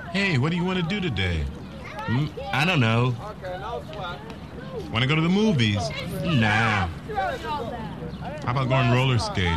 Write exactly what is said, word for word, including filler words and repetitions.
Hey, what do you want to do today? Mm, I don't know. Want to go to the movies? Nah. How about going roller skating?